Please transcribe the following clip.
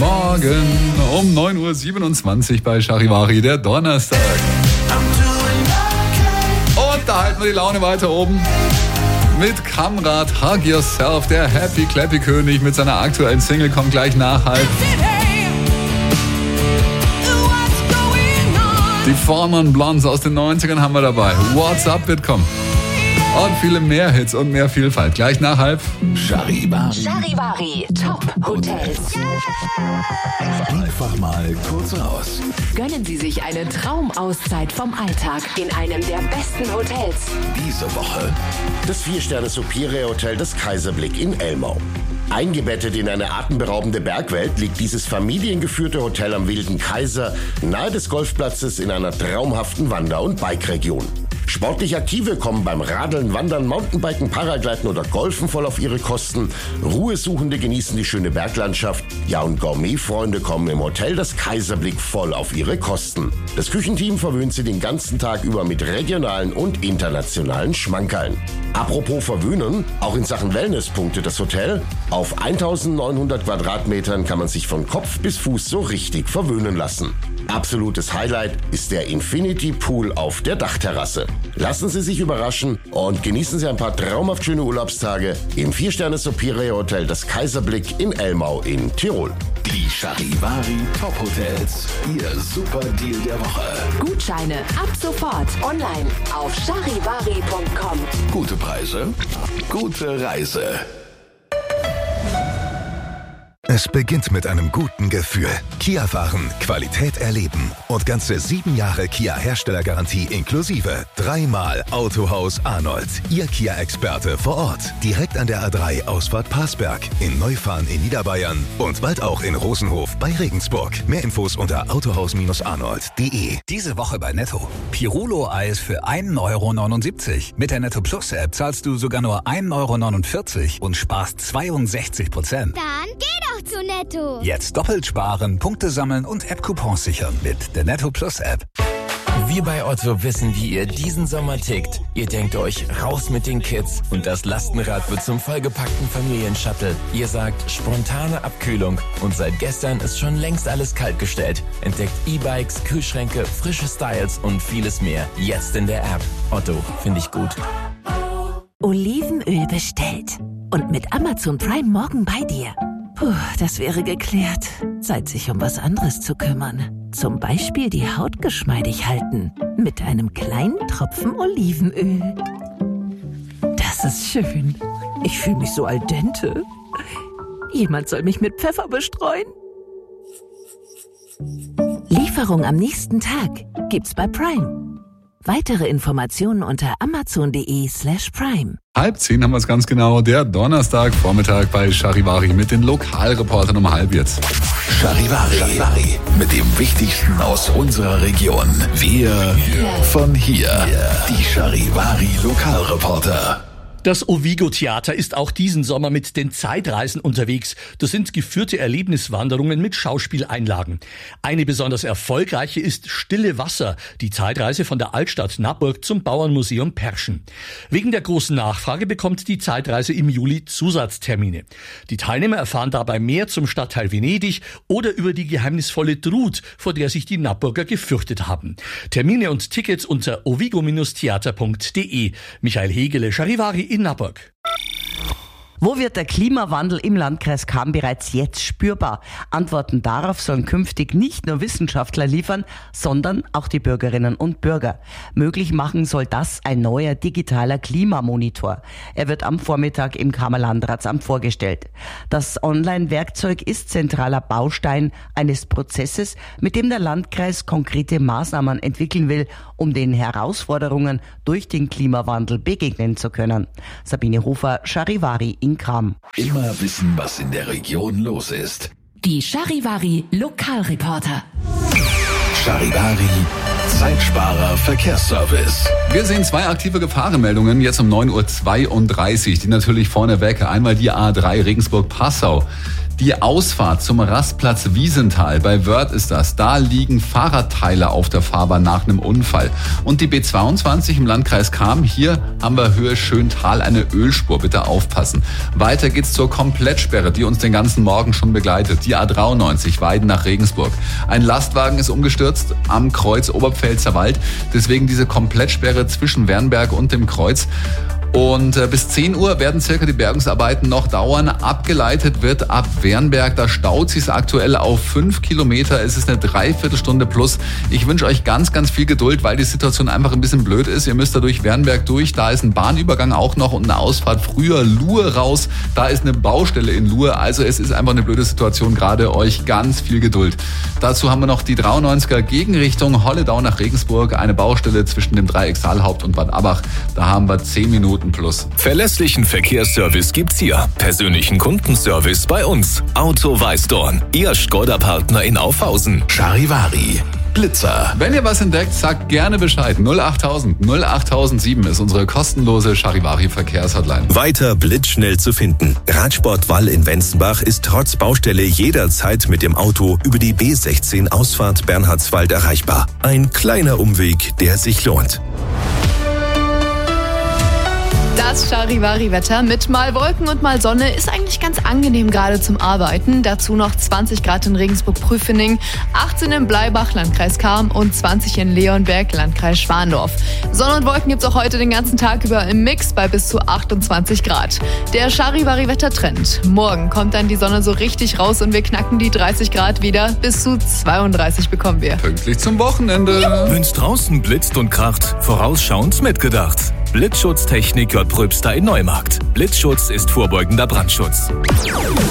Morgen um 9.27 Uhr bei Charivari, der Donnerstag. Und da halten wir die Laune weiter oben mit Kamrat Hug Yourself. Der Happy Clappy König mit seiner aktuellen Single kommt gleich nach halb. Die Foreman Blondes aus den 90ern haben wir dabei. What's Up wird kommen. Und viele mehr Hits und mehr Vielfalt. Gleich nach halb. Charivari Top Hotels. Einfach mal kurz raus. Gönnen Sie sich eine Traumauszeit vom Alltag in einem der besten Hotels. Diese Woche Das 4-Sterne Superior Hotel des Kaiserblick in Elmau. Eingebettet in eine atemberaubende Bergwelt liegt dieses familiengeführte Hotel am Wilden Kaiser nahe des Golfplatzes in einer traumhaften Wander- und Bike-Region. Sportlich Aktive kommen beim Radeln, Wandern, Mountainbiken, Paragleiten oder Golfen voll auf ihre Kosten. Ruhesuchende genießen die schöne Berglandschaft. Ja, und Gourmetfreunde kommen im Hotel das Kaiserblick voll auf ihre Kosten. Das Küchenteam verwöhnt sie den ganzen Tag über mit regionalen und internationalen Schmankerln. Apropos verwöhnen, auch in Sachen Wellness punktet das Hotel. Auf 1900 Quadratmetern kann man sich von Kopf bis Fuß so richtig verwöhnen lassen. Absolutes Highlight ist der Infinity Pool auf der Dachterrasse. Lassen Sie sich überraschen und genießen Sie ein paar traumhaft schöne Urlaubstage im 4-Sterne Superior Hotel das Kaiserblick in Elmau in Tirol. die Charivari Top Hotels. Ihr Super Deal der Woche. Gutscheine ab sofort online auf charivari.com. Gute Preise, gute Reise. Es beginnt mit einem guten Gefühl. Kia fahren, Qualität erleben und ganze 7 Jahre Kia-Herstellergarantie inklusive. 3-mal Autohaus Arnold. Ihr Kia-Experte vor Ort. Direkt an der A3 Ausfahrt Parsberg. In Neufahren in Niederbayern und bald auch in Rosenhof bei Regensburg. Mehr Infos unter autohaus-arnold.de. Diese Woche bei Netto. Pirulo-Eis für 1,79 €. Mit der Netto Plus App zahlst du sogar nur 1,49 € und sparst 62%. Dann geh doch zu Netto. Jetzt doppelt sparen, Punkte sammeln und App-Coupons sichern mit der Netto Plus App. Wir bei Otto wissen, wie ihr diesen Sommer tickt. Ihr denkt euch, raus mit den Kids und das Lastenrad wird zum vollgepackten Familienshuttle. Ihr sagt, spontane Abkühlung und seit gestern ist schon längst alles kaltgestellt. Entdeckt E-Bikes, Kühlschränke, frische Styles und vieles mehr. Jetzt in der App. Otto, finde ich gut. Olivenöl bestellt. Und mit Amazon Prime morgen bei dir. Puh, das wäre geklärt. Zeit, sich um was anderes zu kümmern. Zum Beispiel die Haut geschmeidig halten. Mit einem kleinen Tropfen Olivenöl. Das ist schön. Ich fühle mich so al dente. Jemand soll mich mit Pfeffer bestreuen. Lieferung am nächsten Tag gibt's bei Prime. Weitere Informationen unter amazon.de/prime. 9:30 haben wir es ganz genau. Der Donnerstagvormittag bei Charivari mit den Lokalreportern um 9:30 jetzt. Charivari. Mit dem Wichtigsten aus unserer Region. Wir von hier. Die Charivari Lokalreporter. Das Ovigo-Theater ist auch diesen Sommer mit den Zeitreisen unterwegs. Das sind geführte Erlebniswanderungen mit Schauspieleinlagen. Eine besonders erfolgreiche ist Stille Wasser, die Zeitreise von der Altstadt Naburg zum Bauernmuseum Perschen. Wegen der großen Nachfrage bekommt die Zeitreise im Juli Zusatztermine. Die Teilnehmer erfahren dabei mehr zum Stadtteil Venedig oder über die geheimnisvolle Drut, vor der sich die Naburger gefürchtet haben. Termine und Tickets unter ovigo-theater.de. Michael Hegele, Charivari in Naburg. Wo wird der Klimawandel im Landkreis Cham bereits jetzt spürbar? Antworten darauf sollen künftig nicht nur Wissenschaftler liefern, sondern auch die Bürgerinnen und Bürger. Möglich machen soll das ein neuer digitaler Klimamonitor. Er wird am Vormittag im Chamer Landratsamt vorgestellt. Das Online-Werkzeug ist zentraler Baustein eines Prozesses, mit dem der Landkreis konkrete Maßnahmen entwickeln will, um den Herausforderungen durch den Klimawandel begegnen zu können. Sabine Hofer, Charivari in Cham. Immer wissen, was in der Region los ist. Die Charivari Lokalreporter. Charivari Zeitsparer Verkehrsservice. Wir sehen 2 aktive Gefahrenmeldungen jetzt um 9:32 Uhr, die natürlich vorneweg. Einmal die A3 Regensburg-Passau. Die Ausfahrt zum Rastplatz Wiesenthal, bei Wörth ist das, da liegen Fahrradteile auf der Fahrbahn nach einem Unfall. Und die B22 im Landkreis Cham, hier haben wir Höhe Schöntal eine Ölspur, bitte aufpassen. Weiter geht's zur Komplettsperre, die uns den ganzen Morgen schon begleitet, die A93 Weiden nach Regensburg. Ein Lastwagen ist umgestürzt am Kreuz Oberpfälzer Wald, deswegen diese Komplettsperre zwischen Wernberg und dem Kreuz. Und bis 10 Uhr werden circa die Bergungsarbeiten noch dauern. Abgeleitet wird ab Wernberg. Da staut sich aktuell auf 5 Kilometer. Es ist eine Dreiviertelstunde plus. Ich wünsche euch ganz, ganz viel Geduld, weil die Situation einfach ein bisschen blöd ist. Ihr müsst da durch Wernberg durch. Da ist ein Bahnübergang auch noch und eine Ausfahrt früher Luhe raus. Da ist eine Baustelle in Luhe. Also es ist einfach eine blöde Situation. Gerade euch ganz viel Geduld. Dazu haben wir noch die 93er Gegenrichtung Holledau nach Regensburg. Eine Baustelle zwischen dem Dreieck Saalhaupt und Bad Abach. Da haben wir 10 Minuten plus. Verlässlichen Verkehrsservice gibt's hier. Persönlichen Kundenservice bei uns. Auto Weißdorn. Ihr Škoda-Partner in Aufhausen. Charivari. Blitzer. Wenn ihr was entdeckt, sagt gerne Bescheid. 08000 08007 ist unsere kostenlose Charivari-Verkehrshotline. Weiter blitzschnell zu finden. Radsport Wall in Wenzenbach ist trotz Baustelle jederzeit mit dem Auto über die B16 Ausfahrt Bernhardswald erreichbar. Ein kleiner Umweg, der sich lohnt. Das Charivari-Wetter mit mal Wolken und mal Sonne ist eigentlich ganz angenehm gerade zum Arbeiten. Dazu noch 20 Grad in Regensburg-Prüfening, 18 in Bleibach, Landkreis Cham und 20 in Leonberg, Landkreis Schwandorf. Sonne und Wolken gibt's auch heute den ganzen Tag über im Mix bei bis zu 28 Grad. Der Charivari-Wettertrend. Morgen kommt dann die Sonne so richtig raus und wir knacken die 30 Grad wieder. Bis zu 32 bekommen wir. Pünktlich zum Wochenende. Wenn's draußen blitzt und kracht, vorausschauend mitgedacht. Blitzschutztechnik J. Pröbster in Neumarkt. Blitzschutz ist vorbeugender Brandschutz.